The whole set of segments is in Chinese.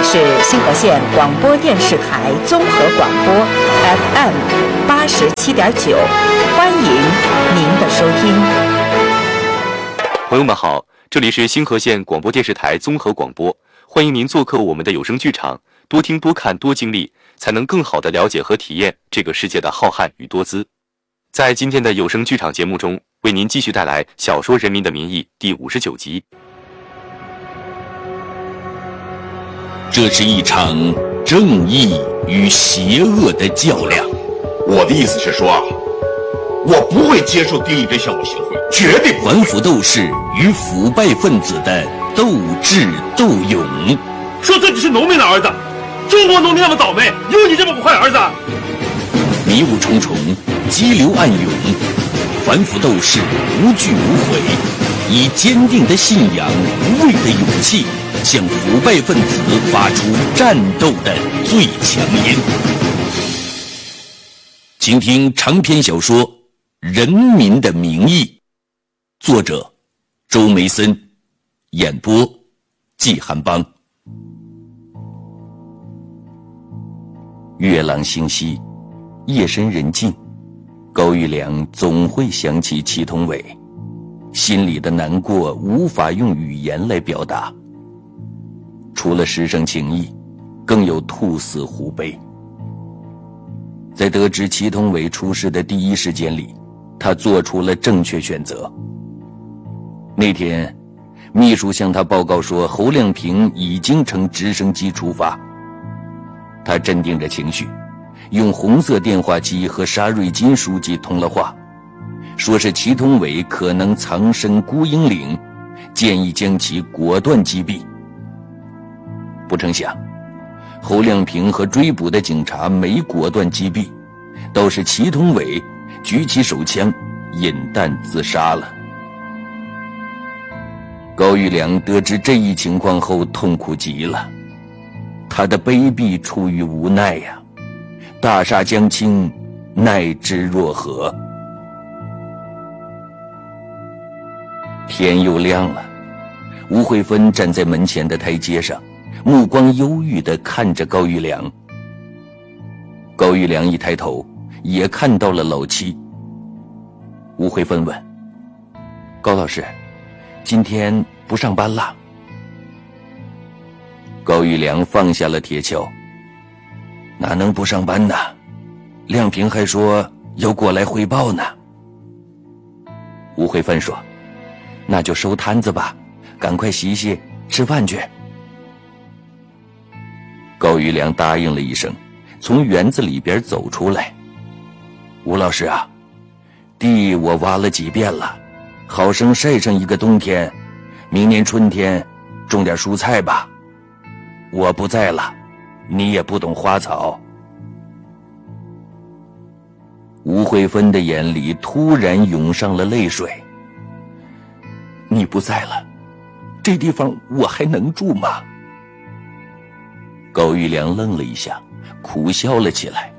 是星河县广播电视台综合广播 FM 87.9，欢迎您的收听。 朋友们好，这里是星河县广播电视台综合广播，欢迎您做客我们的有声剧场，多听多看多经历，才能更好地了解和体验这个世界的浩瀚与多姿。在今天的有声剧场节目中，为您继续带来小说《人民的名义》第59集。 这是一场正义与邪恶的较量。 我的意思是说，我不会接受丁义珍向我行贿，绝对不会。 反腐斗士与腐败分子的斗智斗勇。 说自己是农民的儿子，中国农民那么倒霉，有你这么个坏儿子？ 迷雾重重，激流暗涌，反腐斗士无惧无悔，以坚定的信仰、无畏的勇气，向腐败分子发出战斗的最强音。请听长篇小说《人民的名义》，作者周梅森，演播季汉邦。月朗星稀，夜深人静，高玉良总会想起祁同伟，心里的难过无法用语言来表达。除了师生情谊，更有兔死狐悲。在得知祁同伟出事的第一时间里，他做出了正确选择。那天，秘书向他报告说侯亮平已经乘直升机出发。他镇定着情绪，用红色电话机和沙瑞金书记通了话，说是祁同伟可能藏身孤鹰岭，建议将其果断击毙。不成想，侯亮平和追捕的警察没果断击毙，倒是祁同伟举起手枪引弹自杀了。高玉良得知这一情况后痛苦极了，他的卑鄙出于无奈呀，大厦将倾，奈之若何？天又亮了，吴慧芬站在门前的台阶上，目光忧郁地看着高玉良。高玉良一抬头，也看到了老七。吴慧芬问：“高老师，今天不上班了？”高玉良放下了铁锹：“哪能不上班呢？亮平还说要过来汇报呢。”吴慧芬说：“那就收摊子吧，赶快洗洗，吃饭去。”高玉良答应了一声，从园子里边走出来。吴老师啊，地我挖了几遍了，好生晒上一个冬天，明年春天种点蔬菜吧。我不在了，你也不懂花草。吴慧芬的眼里突然涌上了泪水。你不在了，这地方我还能住吗？高玉良愣了一下，苦笑了起来。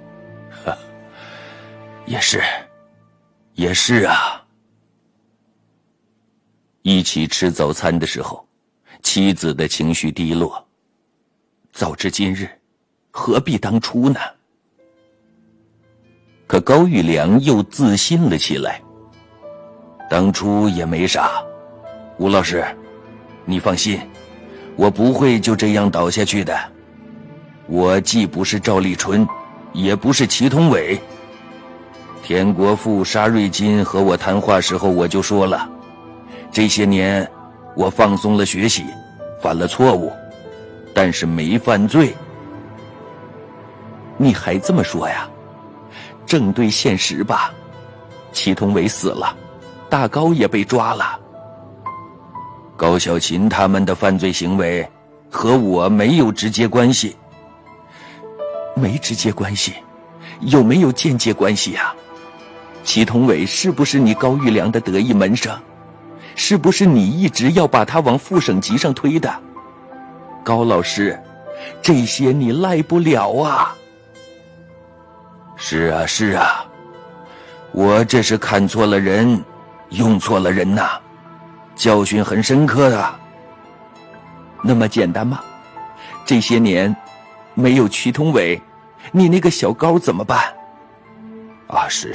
也是啊。一起吃早餐的时候，妻子的情绪低落。早知今日，何必当初呢？可高玉良又自信了起来。当初也没啥，吴老师，你放心，我不会就这样倒下去的。我既不是赵立春，也不是祁同伟。田国富、沙瑞金和我谈话时候我就说了，这些年我放松了学习，犯了错误，但是没犯罪。你还这么说呀？正对现实吧。祁同伟死了，大高也被抓了。高小琴他们的犯罪行为和我没有直接关系。没直接关系，有没有间接关系啊？祁同伟是不是你高玉良的得意门生？是不是你一直要把他往副省级上推的？高老师，这些你赖不了啊。是啊，我这是看错了人，用错了人呐，教训很深刻的。那么简单吗？ 这些年没有曲同伟，你那个小高怎么办？啊，是